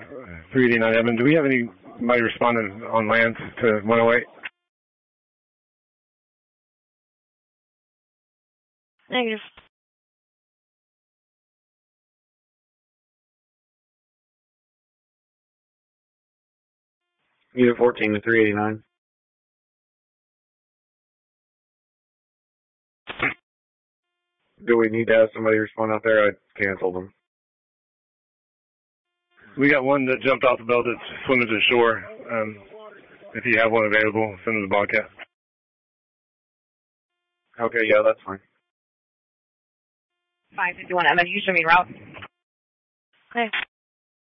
389 Evan. Do we have anybody responding on land to 108? Negative. Unit 14 to 389. Do we need to have somebody respond out there? I canceled them. We got one that jumped off the boat that's swimming to the shore. If you have one available, send them the Bobcat. Okay, yeah, that's fine. 551 Evan, you show me route. Okay.